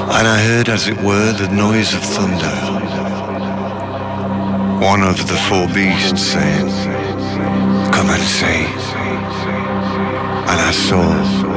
And I heard, as it were, the noise of thunder. One of the four beasts saying, "Come and see." And I saw